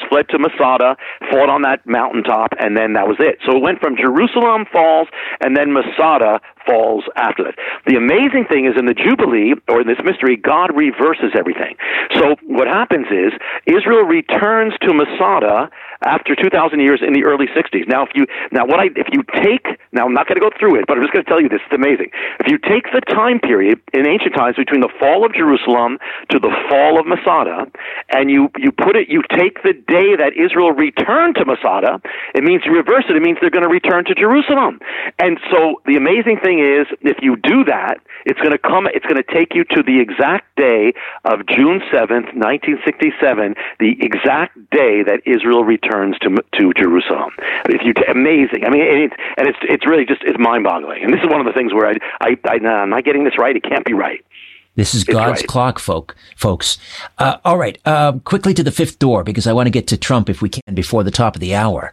fled to Masada, fought on that mountaintop, and then that was it. So it went from Jerusalem falls, and then Masada falls after that. The amazing thing is in the Jubilee, or in this mystery, God reverses everything. So what happens is Israel returns to Masada after 2,000 years in the early 60s. Now, I'm not going to go through it, but I'm just going to tell you this. It's amazing. If you take the time period in ancient times between the fall of Jerusalem to the fall of Masada, and you take the day that Israel returned to Masada, it means you reverse it. It means they're going to return to Jerusalem. And so the amazing thing is, if you do that, it's going to take you to the exact day of June 7th, 1967, the exact day that Israel returns to Jerusalem. Amazing. I mean, it's really just, it's mind-boggling. And this is one of the things where I'm not getting this right. It can't be right. This is God's clock, folks. All right. Quickly to the fifth door, because I want to get to Trump if we can before the top of the hour.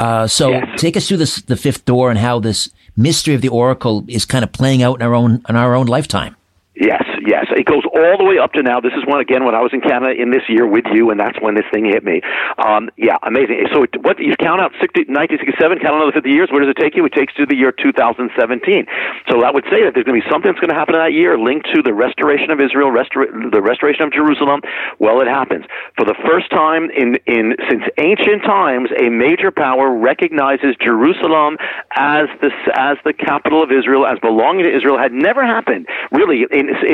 Take us through the fifth door and how this mystery of the oracle is kind of playing out in our own lifetime. Yes. It goes all the way up to now. This is when I was in Canada in this year with you, and that's when this thing hit me. Amazing. So what you count out 1967, count another 50 years, where does it take you? It takes you to the year 2017. So that would say that there's going to be something that's going to happen in that year linked to the restoration of Israel, the restoration of Jerusalem. Well, it happens. For the first time since ancient times, a major power recognizes Jerusalem as the capital of Israel, as belonging to Israel. Had never happened, really,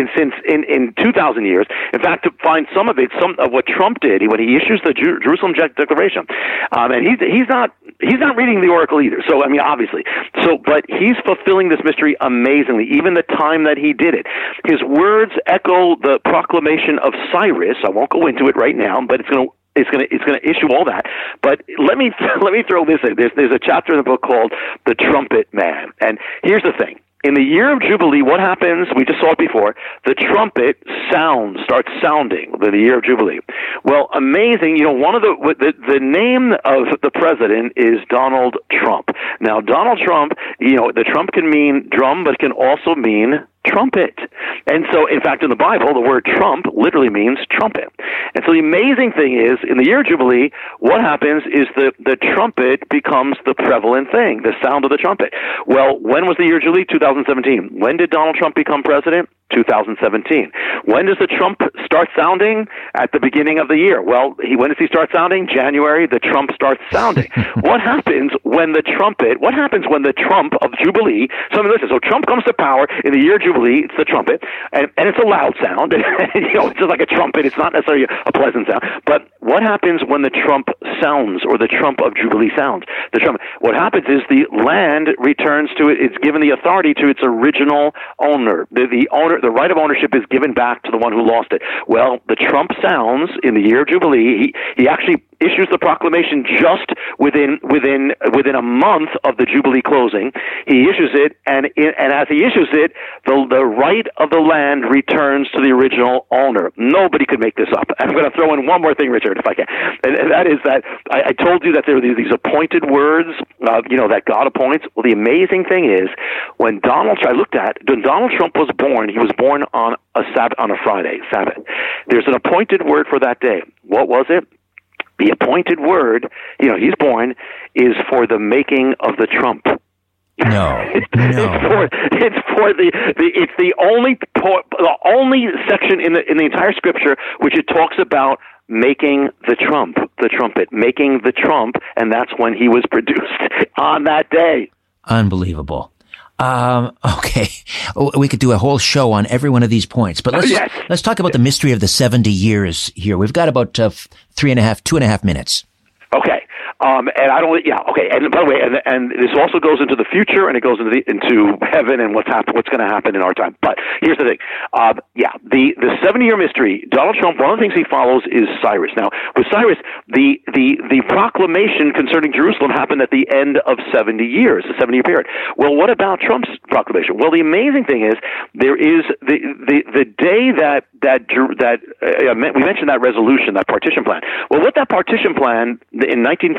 in 2,000 years. In fact, to find some of what Trump did when he issues the Jerusalem Declaration, and he's not reading the oracle either. So I mean, obviously, but he's fulfilling this mystery amazingly. Even the time that he did it, his words echo the proclamation of Cyrus. I won't go into it right now, but it's going to issue all that. But let me throw this in. There's a chapter in the book called The Trumpet Man, and here's the thing. In the year of Jubilee, what happens? We just saw it before. The trumpet starts sounding in the year of Jubilee. Well, amazing. One of the name of the president is Donald Trump. Now, Donald Trump, the Trump can mean drum, but it can also mean trumpet. And so, in fact, in the Bible, the word trump literally means trumpet. And so the amazing thing is, in the year of Jubilee, what happens is the trumpet becomes the prevalent thing, the sound of the trumpet. Well, when was the year of Jubilee? 2017. When did Donald Trump become president? 2017. When does the trump start sounding? At the beginning of the year. Well, when does he start sounding? January, the trump starts sounding. What happens when the trump of Jubilee, listen, so Trump comes to power in the year of Jubilee, it's the trumpet, and it's a loud sound, it's just like a trumpet, it's not necessarily a pleasant sound, but what happens when the trump sounds, or the trump of Jubilee sounds? What happens is the land returns to it's given the authority to its original owner. The right of ownership is given back to the one who lost it. Well, the trump sounds in the year of Jubilee. He actually issues the proclamation just within a month of the Jubilee closing. He issues it, and as he issues it, the right of the land returns to the original owner. Nobody could make this up. I'm going to throw in one more thing, Richard, if I can, and that is that I told you that there are these appointed words, that God appoints. Well, the amazing thing is when Donald Trump was born, he was born on a Friday, Sabbath. There's an appointed word for that day. What was it? The appointed word, he's born, is for the making of the trump. No. It's the only section in the entire scripture which it talks about making the trumpet, making the trump, and that's when he was produced on that day. Unbelievable. Okay. We could do a whole show on every one of these points, but let's talk about the mystery of the 70 years here. We've got about 2.5 minutes. Okay. And I don't. Yeah. Okay. And by the way, and this also goes into the future, and it goes into heaven and what's going to happen in our time. But here's the thing. The 70-year mystery. Donald Trump. One of the things he follows is Cyrus. Now, with Cyrus, the proclamation concerning Jerusalem happened at the end of 70 years, the 70-year period. Well, what about Trump's proclamation? Well, the amazing thing is there is the day that we mentioned that resolution, that partition plan. Well, what that partition plan in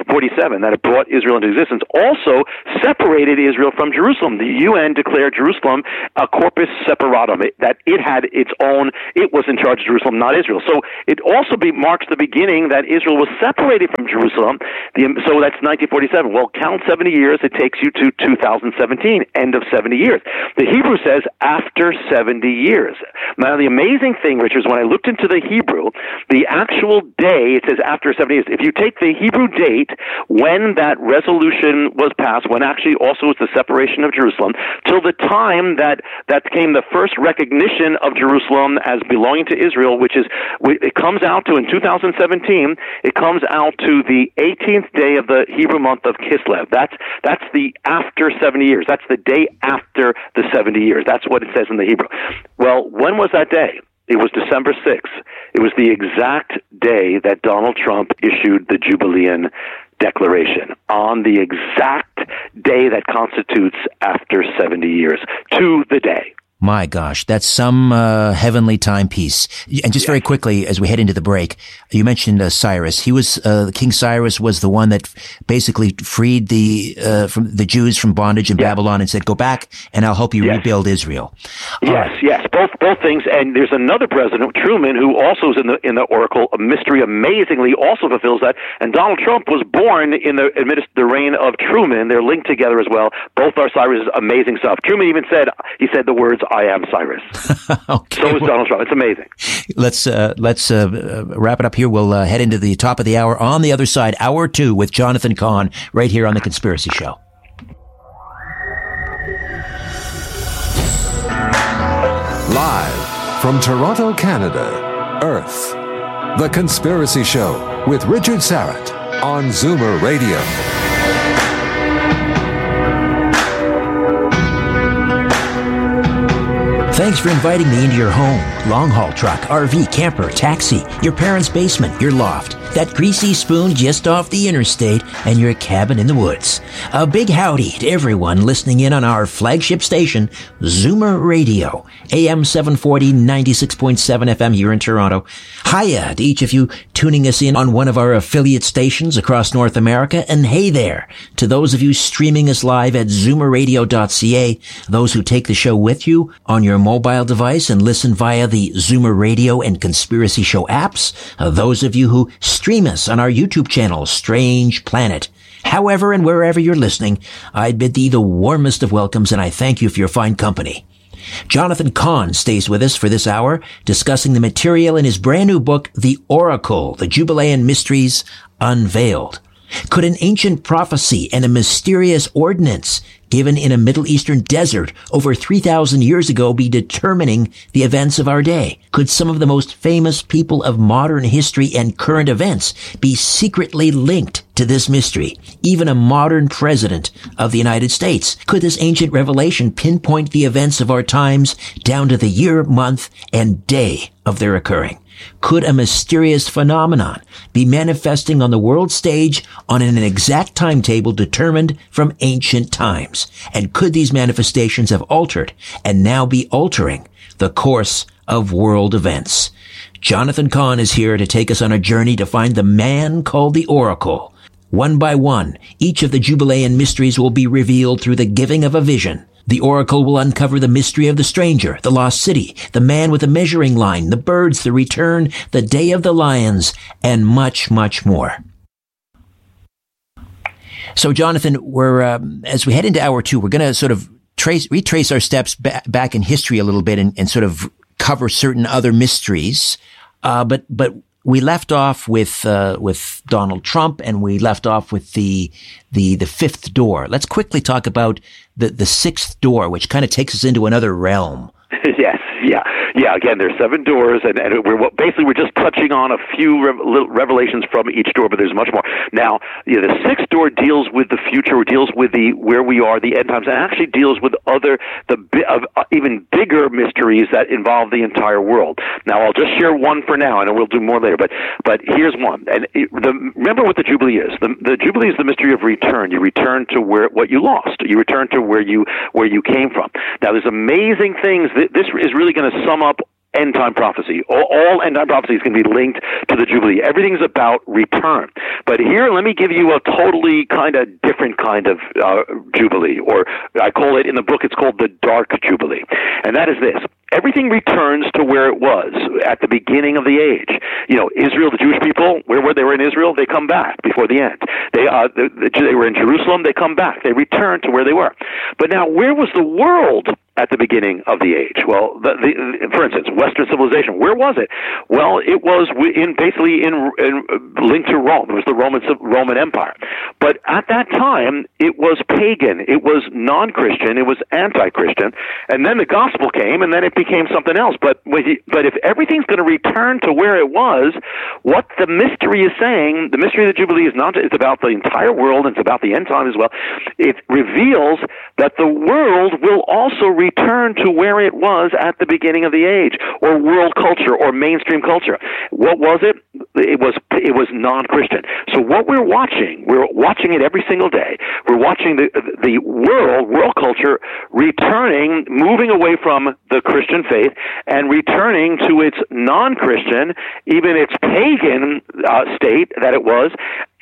1947, that it brought Israel into existence, also separated Israel from Jerusalem. The UN declared Jerusalem a corpus separatum, that it had its own, it was in charge of Jerusalem, not Israel. So it also marks the beginning that Israel was separated from Jerusalem. So that's 1947. Well, count 70 years, it takes you to 2017, end of 70 years. The Hebrew says after 70 years. Now, the amazing thing, Richard, is when I looked into the Hebrew, the actual day, it says after 70 years. If you take the Hebrew date when that resolution was passed, when actually also was the separation of Jerusalem, till the time that came the first recognition of Jerusalem as belonging to Israel, which is, it comes out to, in 2017, it comes out to the 18th day of the Hebrew month of Kislev. That's the after 70 years. That's the day after the 70 years. That's what it says in the Hebrew. Well, when was that day? It was December 6th. It was the exact day that Donald Trump issued the Jubilean Declaration, on the exact day that constitutes after 70 years, to the day. My gosh, that's some heavenly timepiece. And just very quickly, as we head into the break, you mentioned Cyrus. He was King Cyrus was the one that basically freed the Jews from bondage in Babylon and said, "Go back, and I'll help you rebuild Israel." Yes, both things. And there's another president, Truman, who also is in the Oracle of Mystery. Amazingly, also fulfills that. And Donald Trump was born in the reign of Truman. They're linked together as well. Both are Cyrus. Amazing stuff. Truman even said the words, "I am Cyrus." Okay, so is Donald Trump. It's amazing. Let's wrap it up here. We'll head into the top of the hour. On the other side, hour 2 with Jonathan Cahn, right here on The Conspiracy Show. Live from Toronto, Canada, Earth, The Conspiracy Show with Richard Syrett on Zoomer Radio. Thanks for inviting me into your home, long-haul truck, RV, camper, taxi, your parents' basement, your loft, that greasy spoon just off the interstate, and your cabin in the woods. A big howdy to everyone listening in on our flagship station, Zoomer Radio, AM 740, 96.7 FM here in Toronto. Hiya to each of you tuning us in on one of our affiliate stations across North America, and hey there to those of you streaming us live at zoomerradio.ca, those who take the show with you on your mobile device and listen via the Zoomer Radio and Conspiracy Show apps, those of you who stream us on our YouTube channel, Strange Planet. However and wherever you're listening, I bid thee the warmest of welcomes, and I thank you for your fine company. Jonathan Cahn stays with us for this hour, discussing the material in his brand new book, The Oracle, The Jubilean Mysteries Unveiled. Could an ancient prophecy and a mysterious ordinance given in a Middle Eastern desert over 3,000 years ago be determining the events of our day? Could some of the most famous people of modern history and current events be secretly linked to this mystery? Even a modern president of the United States. Could this ancient revelation pinpoint the events of our times down to the year, month, and day of their occurring? Could a mysterious phenomenon be manifesting on the world stage on an exact timetable determined from ancient times? And could these manifestations have altered and now be altering the course of world events? Jonathan Cahn is here to take us on a journey to find the man called the Oracle. One by one, each of the Jubilean mysteries will be revealed through the giving of a vision. The Oracle will uncover the mystery of the stranger, the lost city, the man with the measuring line, the birds, the return, the day of the lions, and much, much more. So, Jonathan, as we head into hour 2, we're going to sort of retrace our steps back in history a little bit and sort of cover certain other mysteries. But we left off with Donald Trump, and we left off with the fifth door. Let's quickly talk about the sixth door, which kind of takes us into another realm. Yes, yeah. Again, there's 7 doors, and we're just touching on a few little revelations from each door, but there's much more. Now, the 6th door deals with the future, deals with where we are, the end times, and actually deals with even bigger mysteries that involve the entire world. Now, I'll just share one for now, and we'll do more later. But here's one. And remember what the Jubilee is. The Jubilee is the mystery of return. You return to what you lost. You return to where you came from. Now, there's amazing things. This is really going to sum up end-time prophecy. All end-time prophecies can be linked to the Jubilee. Everything's about return. But here, let me give you a totally kind of different kind of Jubilee, or I call it, in the book, it's called the Dark Jubilee. And that is this. Everything returns to where it was at the beginning of the age. You know, Israel, the Jewish people, where were they? Were in Israel, they come back before the end. They were in Jerusalem, they come back. They return to where they were. But now, where was the world at the beginning of the age? Well, for instance, Western civilization, where was it? Well, it was basically linked to Rome. It was the Roman Empire. But at that time, it was pagan. It was non-Christian. It was anti-Christian. And then the gospel came, and then it became something else. But if everything's going to return to where it was, what the mystery is saying, the mystery of the Jubilee is not, it's about the entire world, and it's about the end time as well. It reveals that the world will also return to where it was at the beginning of the age, or world culture, or mainstream culture. What was it? It was non-Christian. So what we're watching it every single day. We're watching the world culture returning, moving away from the Christian faith and returning to its non-Christian, even its pagan state that it was.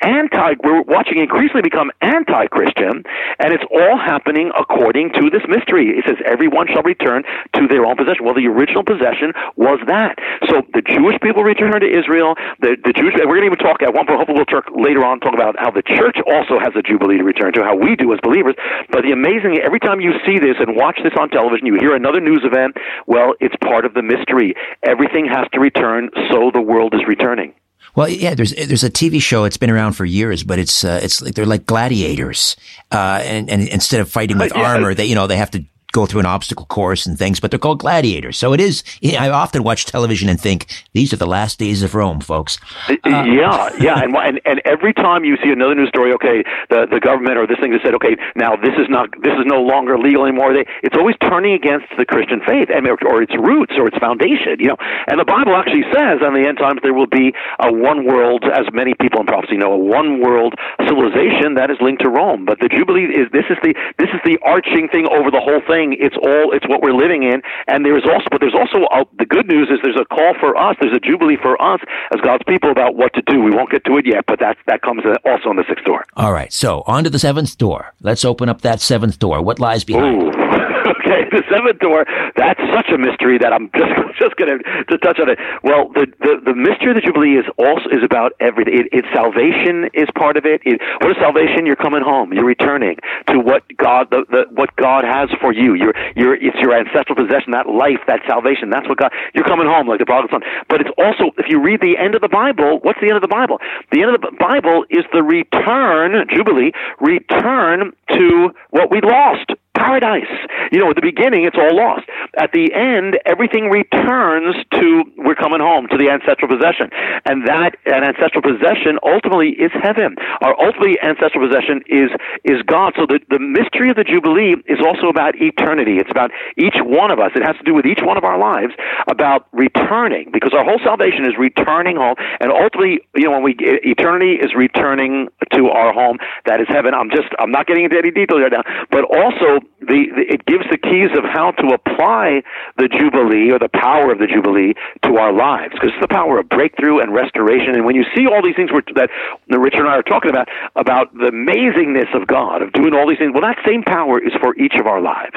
We're watching increasingly become anti-Christian, and it's all happening according to this mystery. It says everyone shall return to their own possession. Well, the original possession was that. So the Jewish people return to Israel. The Jewish, and we're going to even talk at one point, hopefully we'll talk later on, talk about how the church also has a Jubilee to return to, how we do as believers. But the amazing, every time you see this and watch this on television, you hear another news event, well, it's part of the mystery. Everything has to return, so the world is returning. Well, yeah, there's a TV show. It's been around for years, but it's like they're like gladiators, and instead of fighting with armor, they have to go through an obstacle course and things, but they're called gladiators. So it is. I often watch television and think these are the last days of Rome, folks. Yeah, and every time you see another news story, okay, the government or this thing has said, okay, now this is no longer legal anymore. It's always turning against the Christian faith or its roots or its foundation. And the Bible actually says on the end times there will be a one world, as many people in prophecy know, a one world civilization that is linked to Rome. But the Jubilee is the arching thing over the whole thing. It's what we're living in, and there's also the good news is there's a call for us. There's a Jubilee for us as God's people about what to do. We won't get to it yet, but that comes also in the sixth door. All right, so on to the seventh door. Let's open up that seventh door. What lies behind it? Okay, the seventh door, that's such a mystery that I'm just going to touch on it. Well, the mystery of the Jubilee is about everything. It's salvation is part of it. What is salvation? You're coming home. You're returning to what God what God has for you. It's your ancestral possession, that life, that salvation. That's what God. You're coming home like the prodigal son. But it's also, if you read the end of the Bible, what's the end of the Bible? The end of the Bible is the return, Jubilee, return to what we lost. Paradise. At the beginning, it's all lost. At the end, everything returns to, we're coming home, to the ancestral possession. And that ancestral possession ultimately is heaven. Our ultimate ancestral possession is God. So the mystery of the Jubilee is also about eternity. It's about each one of us. It has to do with each one of our lives, about returning, because our whole salvation is returning home. And ultimately, eternity is returning to our home. That is heaven. I'm not getting into any detail right now, but also it gives the keys of how to apply the Jubilee or the power of the Jubilee to our lives, because it's the power of breakthrough and restoration. And when you see all these things that Richard and I are talking about the amazingness of God, of doing all these things, well, that same power is for each of our lives.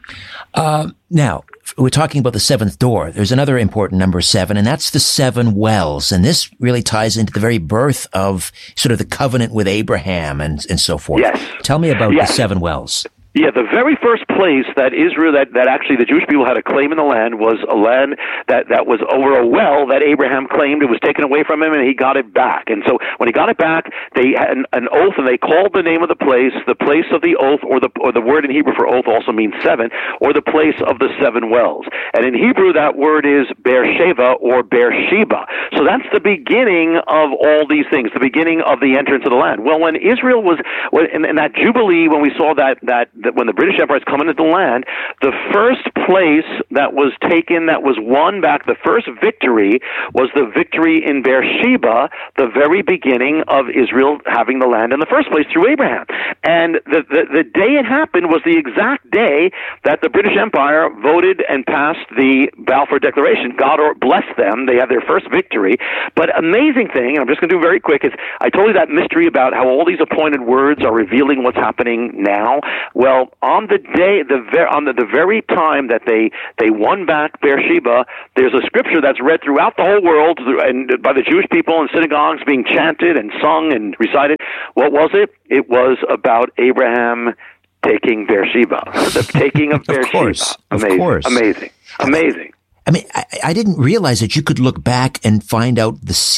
Now, we're talking about the seventh door. There's another important number 7, and that's the 7 wells. And this really ties into the very birth of sort of the covenant with Abraham and so forth. Yes. Tell me about the 7 wells. Yeah, the very first place that Israel, that actually the Jewish people had a claim in the land was a land that was over a well that Abraham claimed. It was taken away from him, and he got it back. And so when he got it back, they had an oath, and they called the name of the place of the oath, or the word in Hebrew for oath also means 7, or the place of the 7 wells. And in Hebrew, that word is Beersheba or Beersheba. So that's the beginning of all these things, the beginning of the entrance of the land. Well, when Israel was, in that Jubilee, when we saw that when the British Empire is coming into the land, the first place that was taken, that was won back, the first victory was the victory in Beersheba, the very beginning of Israel having the land in the first place through Abraham. And the day it happened was the exact day that the British Empire voted and passed the Balfour Declaration. God blessed them. They had their first victory. But amazing thing, and I'm just going to do very quick, is I told you that mystery about how all these appointed words are revealing what's happening now. Well, on the day, on the very time that they won back Beersheba, there's a scripture that's read throughout the whole world and by the Jewish people in synagogues, being chanted and sung and recited. What was it? It was about Abraham taking Beersheba. The taking of Beersheba. Of course. Amazing. I mean, I didn't realize that you could look back and find out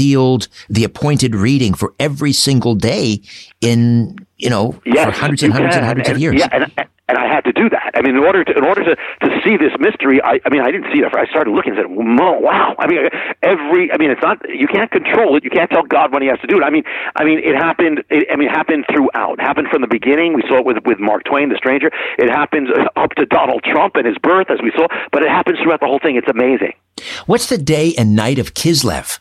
the appointed reading for every single day in, for hundreds and hundreds of years. Yeah, and I had to do that. I mean, in order to see this mystery, I didn't see it. I started looking and said, wow. It's not, you can't control it. You can't tell God when he has to do it. It happened. It happened throughout. It happened from the beginning. We saw it with Mark Twain, the stranger. It happens up to Donald Trump and his birth, as we saw, but it happens throughout the whole thing. It's amazing. What's the day and night of Kislev?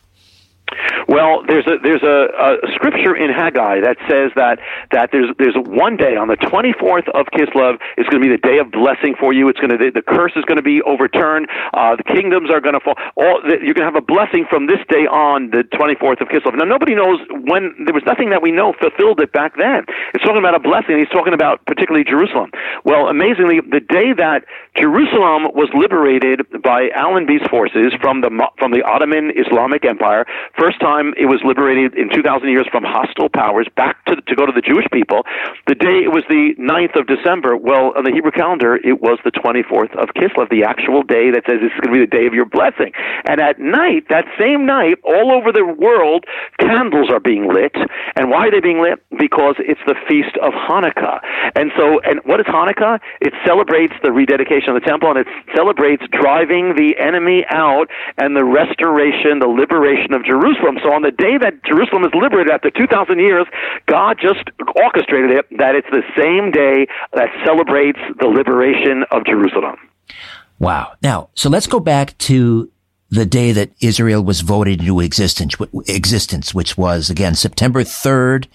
Well, there's a scripture in Haggai that says that there's one day on the 24th of Kislev is going to be the day of blessing for you. The curse is going to be overturned. The kingdoms are going to fall. You're going to have a blessing from this day on, the 24th of Kislev. Now, nobody knows when. There was nothing that we know fulfilled it back then. It's talking about a blessing. He's talking about particularly Jerusalem. Well, amazingly, the day that Jerusalem was liberated by Allenby's forces from the Ottoman Islamic Empire, first time it was liberated in 2,000 years from hostile powers back to go to the Jewish people. The day, it was the 9th of December. Well, on the Hebrew calendar, it was the 24th of Kislev, the actual day that says this is going to be the day of your blessing. And at night, that same night, all over the world, candles are being lit. And why are they being lit? Because it's the feast of Hanukkah. And what is Hanukkah? It celebrates the rededication of the temple, and it celebrates driving the enemy out and the restoration, the liberation of Jerusalem. So on the day that Jerusalem is liberated after 2,000 years, God just orchestrated it that it's the same day that celebrates the liberation of Jerusalem. Wow. Now, so let's go back to the day that Israel was voted into existence, which was, again, September 3rd,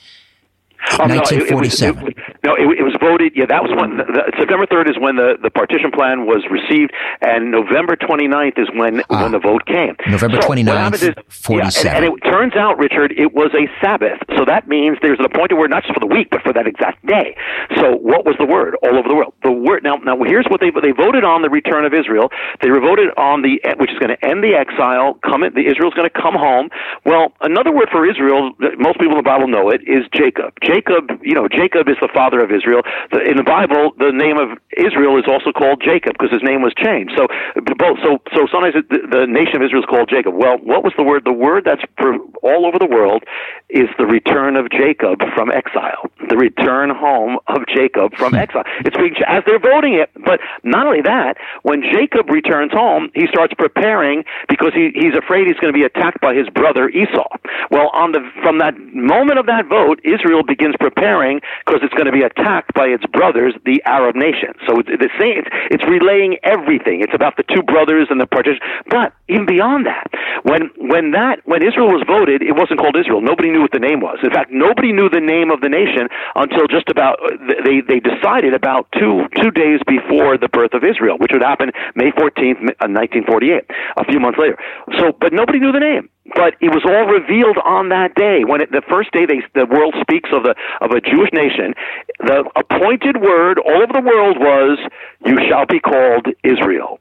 1947. It was voted. Yeah, that was when September 3rd is when the partition plan was received, and November 29th is when the vote came. November 29th, 47. Yeah, and it turns out, Richard, it was a Sabbath. So that means there's an appointed word not just for the week, but for that exact day. So what was the word all over the world? The word. Now here's what they voted on: the return of Israel. They voted on which is going to end the exile. Israel's going to come home. Well, another word for Israel, most people in the Bible know it, is Jacob. Jacob is the father of Israel. In the Bible, the name of Israel is also called Jacob because his name was changed. So sometimes the nation of Israel is called Jacob. Well, what was the word? The word that's all over the world is the return of Jacob from exile. The return home of Jacob from exile. It's being, as they're voting it. But not only that, when Jacob returns home, he starts preparing because he's afraid he's going to be attacked by his brother Esau. Well, from that moment of that vote, Israel begins preparing because it's going to be attacked by its brothers, the Arab nation. So it's relaying everything. It's about the two brothers and the partition. But even beyond that, when Israel was voted, it wasn't called Israel. Nobody knew what the name was. In fact, nobody knew the name of the nation until just about they decided about two days before the birth of Israel, which would happen May 14th, 1948, a few months later. But nobody knew the name. But it was all revealed on that day. The first day the world speaks of a Jewish nation, the appointed word all over the world was, "You shall be called Israel."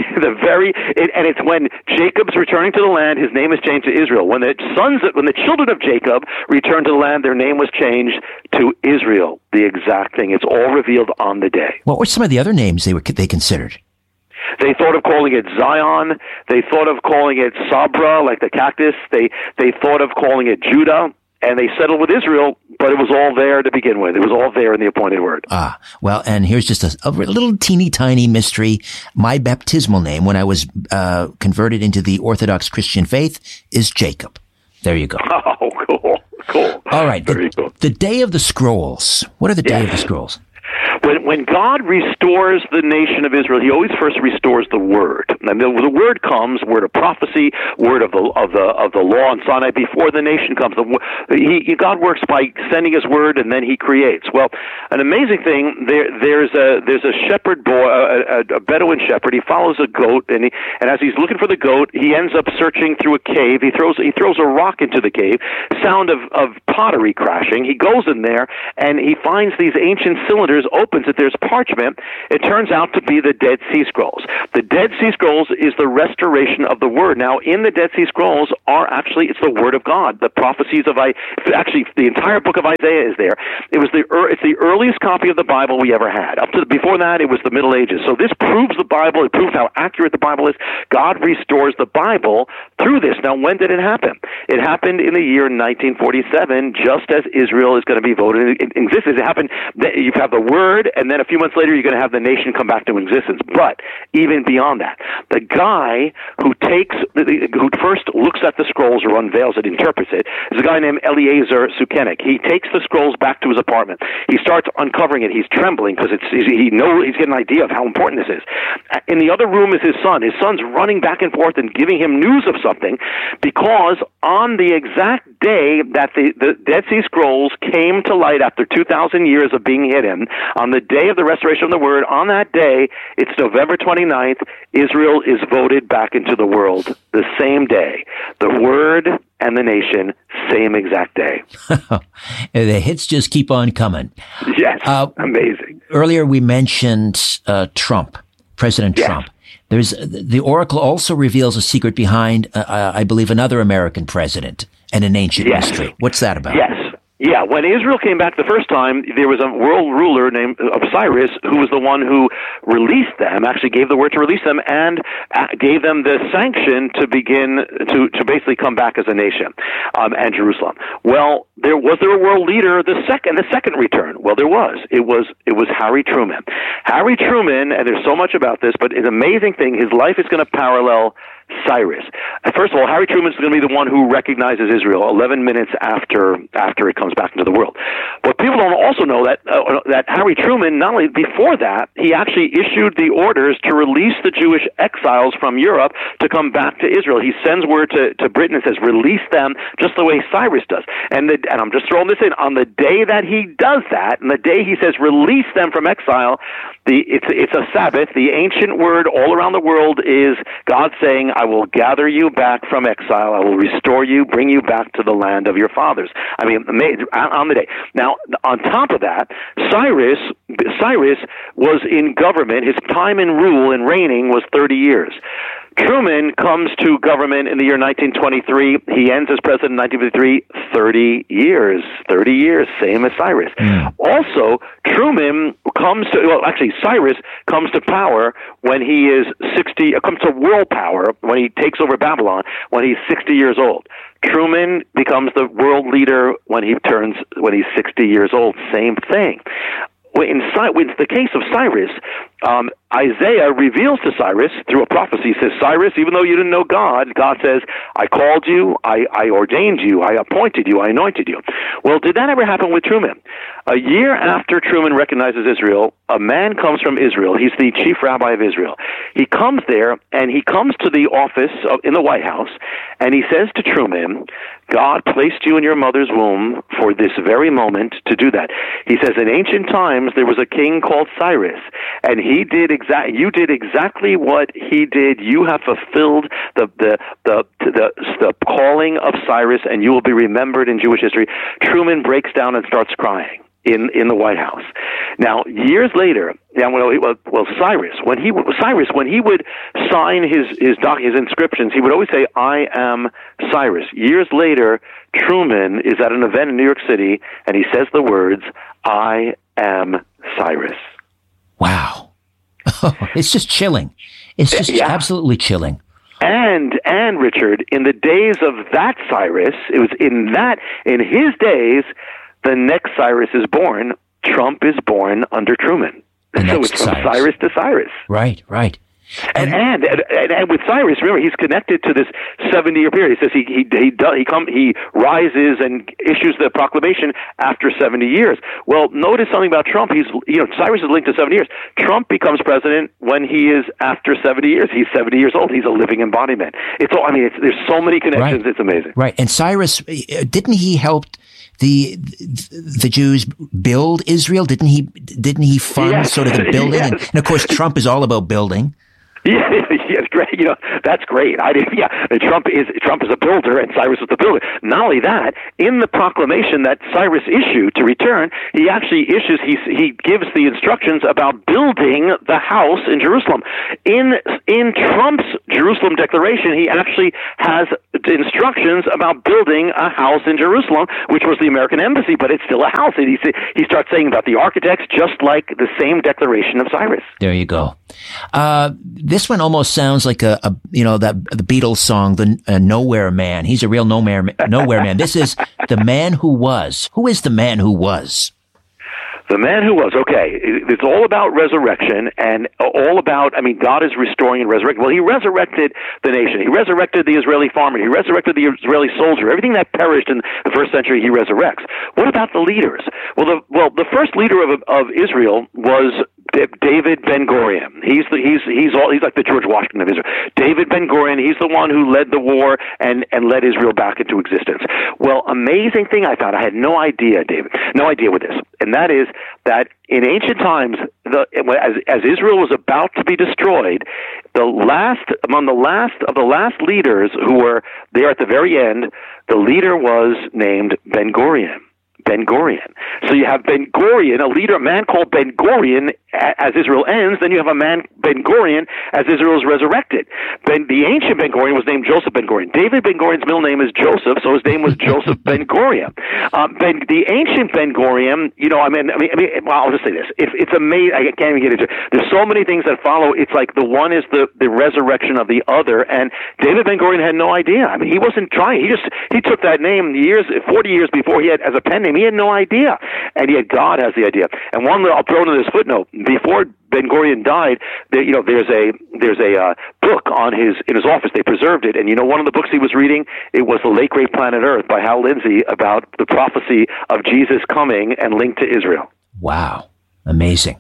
And it's when Jacob's returning to the land, his name is changed to Israel. When the children of Jacob returned to the land, their name was changed to Israel. The exact thing. It's all revealed on the day. What were some of the other names they considered? They thought of calling it Zion. They thought of calling it Sabra, like the cactus. They thought of calling it Judah. And they settled with Israel, but it was all there to begin with. It was all there in the appointed word. Well, and here's just a little teeny tiny mystery. My baptismal name when I was converted into the Orthodox Christian faith is Jacob. There you go. Oh, cool. All right. Very cool. The Day of the Scrolls. What are the Day of the Scrolls? When God restores the nation of Israel, he always first restores the word. And the word comes, word of prophecy, word of the law on Sinai before the nation comes. God works by sending his word, and then he creates. Well, an amazing thing, there's a shepherd boy, a Bedouin shepherd. He follows a goat, and as he's looking for the goat, he ends up searching through a cave. He throws a rock into the cave, sound of pottery crashing. He goes in there, and he finds these ancient cylinders, opens it, there's parchment. It turns out to be the Dead Sea Scrolls. The Dead Sea Scrolls is the restoration of the word. Now, in the Dead Sea Scrolls it's the word of God. The prophecies of actually the entire book of Isaiah is there. It's the earliest copy of the Bible we ever had. Before that, it was the Middle Ages. So this proves the Bible. It proves how accurate the Bible is. God restores the Bible through this. Now, when did it happen? It happened in the year 1947, just as Israel is going to be voted in existence. It happened. You have the word, and then a few months later, you're going to have the nation come back to existence. But even beyond that, the guy who first looks at the scrolls or unveils it, interprets it, is a guy named Eliezer Sukenik. He takes the scrolls back to his apartment. He starts uncovering it. He's trembling because he's getting an idea of how important this is. In the other room is his son. His son's running back and forth and giving him news of something, because on the exact day that the Dead Sea Scrolls came to light after 2,000 years of being hidden, on the day of the restoration of the word, on that day, it's November 29th, Israel is voted back into the world the same day. The word and the nation, same exact day. The hits just keep on coming. Yes, amazing. Earlier we mentioned Trump, President Trump. The Oracle also reveals a secret behind, I believe, another American president and an ancient mystery. What's that about? Yes. Yeah, when Israel came back the first time, there was a world ruler named Cyrus who was the one who released them, actually gave the word to release them, and gave them the sanction to begin to basically come back as a nation, and Jerusalem. Well, was there a world leader the second return? Well, there was. It was Harry Truman. Harry Truman, and there's so much about this, but it's an amazing thing. His life is going to parallel Cyrus. First of all, Harry Truman is going to be the one who recognizes Israel 11 minutes after it comes back into the world. But people don't also know that Harry Truman, not only before that, he actually issued the orders to release the Jewish exiles from Europe to come back to Israel. He sends word to Britain and says, release them, just the way Cyrus does. And I'm just throwing this in, on the day that he does that, and the day he says release them from exile, it's a Sabbath. The ancient word all around the world is God saying, I will gather you back from exile. I will restore you, bring you back to the land of your fathers. I mean, on the day. Now, on top of that, Cyrus was in government. His time in rule and reigning was 30 years. Truman comes to government in the year 1923. He ends as president in 1953. 30 years, same as Cyrus. Also, Cyrus comes to power when he is 60, comes to world power when he takes over Babylon when he's 60 years old. Truman becomes the world leader when he's 60 years old. Same thing. In the case of Cyrus, Isaiah reveals to Cyrus through a prophecy. He says, Cyrus, even though you didn't know God says, I called you, I ordained you, I appointed you, I anointed you. Well, did that ever happen with Truman? A year after Truman recognizes Israel, a man comes from Israel. He's the chief rabbi of Israel. He comes there, and he comes to the office in the White House, and he says to Truman, God placed you in your mother's womb for this very moment to do that. He says, in ancient times, there was a king called Cyrus, and you did exactly what he did. You have fulfilled the calling of Cyrus, and you will be remembered in Jewish history. Truman breaks down and starts crying in the White House. Now, years later, Cyrus, when he would sign his inscriptions, he would always say, I am Cyrus. Years later, Truman is at an event in New York City, and he says the words, I am Cyrus. Wow. It's just chilling. It's just absolutely chilling. And Richard, in the days of that Cyrus, it was in his days, the next Cyrus is born. Trump is born under Truman. So it's from Cyrus to Cyrus. Right. And with Cyrus, remember, he's connected to this 70-year period. He says he rises and issues the proclamation after 70 years. Well, notice something about Trump. Cyrus is linked to 70 years. Trump becomes president when he is after 70 years. He's 70 years old. He's a living embodiment. There's so many connections. Right. It's amazing. Right. And Cyrus, didn't he help the Jews build Israel? Didn't he fund sort of the building? Yes. And of course, Trump is all about building. Yes, great. That's great. Trump is a builder, and Cyrus is the builder. Not only that, in the proclamation that Cyrus issued to return, he actually he gives the instructions about building the house in Jerusalem. In Trump's Jerusalem declaration, he actually has instructions about building a house in Jerusalem, which was the American embassy, but it's still a house. And he starts saying about the architects, just like the same declaration of Cyrus. There you go. This one almost sounds like the Beatles song, the Nowhere Man. He's a real nowhere man. This is the man who was. Who is the man who was? The man who was, okay, it's all about resurrection and all about, God is restoring and resurrecting. Well, he resurrected the nation. He resurrected the Israeli farmer. He resurrected the Israeli soldier. Everything that perished in the first century, he resurrects. What about the leaders? Well, the first leader of Israel was David Ben-Gurion. He's like the George Washington of Israel. David Ben-Gurion, he's the one who led the war and led Israel back into existence. Well, amazing thing I found. I had no idea, David, no idea with this. And that is that in ancient times, as Israel was about to be destroyed, among the last leaders who were there at the very end, the leader was named Ben-Gurion. Ben-Gurion. So you have Ben-Gurion, a man called Ben-Gurion as Israel ends, then you have a man, Ben-Gurion, as Israel is resurrected. The ancient Ben-Gurion was named Joseph Ben-Gurion. David Ben-Gurion's middle name is Joseph, so his name was Joseph Ben-Gurion. The ancient Ben-Gurion, I'll just say this. It's amazing. I can't even get into it. There's so many things that follow. It's like the one is the resurrection of the other, and David Ben-Gurion had no idea. He wasn't trying. He took that name 40 years before he had as a pen name. He had no idea, and yet God has the idea. And I'll throw in this footnote. Before Ben-Gurion died, there's a book in his office. They preserved it, and one of the books he was reading, it was The Late Great Planet Earth by Hal Lindsey about the prophecy of Jesus coming and linked to Israel. Wow, amazing.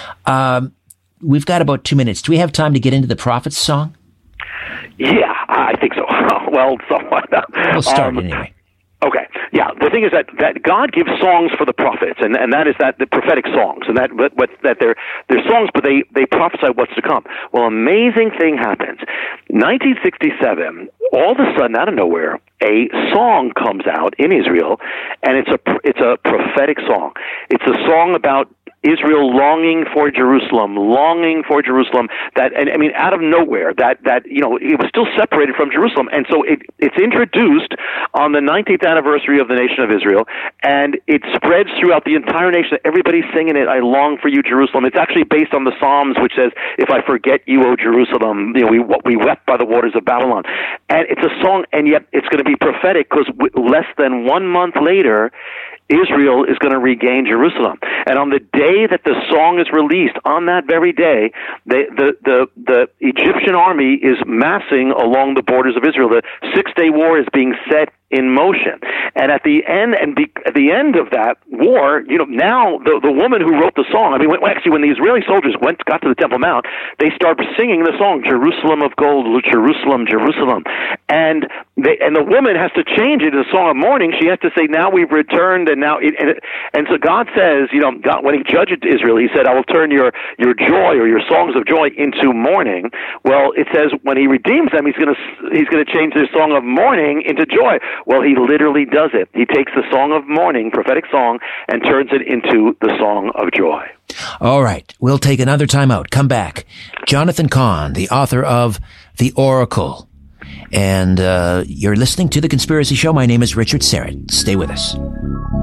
We've got about 2 minutes. Do we have time to get into the Prophet's Song? Yeah, I think so. Well, somewhat. We'll start anyway. Okay. Yeah. The thing is that God gives songs for the prophets, and that is the prophetic songs, and that they're songs, but they prophesy what's to come. Well, amazing thing happens. 1967, all of a sudden, out of nowhere, a song comes out in Israel, and it's a prophetic song. It's a song about Israel longing for Jerusalem. Out of nowhere, that it was still separated from Jerusalem, and so it's introduced on the 19th anniversary of the nation of Israel, and it spreads throughout the entire nation. Everybody's singing it. I long for you, Jerusalem. It's actually based on the Psalms, which says, "If I forget you, O Jerusalem, we wept by the waters of Babylon." And it's a song, and yet it's going to be prophetic because less than 1 month later, Israel is going to regain Jerusalem. And on the day that the song is released, on that very day, the Egyptian army is massing along the borders of Israel. The 6-day war is being set in motion. And at the end of that war, now the woman who wrote the song, when the Israeli soldiers got to the Temple Mount, they started singing the song, Jerusalem of gold, Jerusalem, Jerusalem. And the woman has to change it in a song of mourning. She has to say, now we've returned, and now and so God says, God, when he judged Israel, he said, I will turn your joy or your songs of joy into mourning. Well, it says when he redeems them, he's going to change their song of mourning into joy. Well, he literally does it. He takes the song of mourning, prophetic song, and turns it into the song of joy. All right. We'll take another time out. Come back. Jonathan Cahn, the author of The Oracle. And you're listening to The Conspiracy Show. My name is Richard Syrett. Stay with us.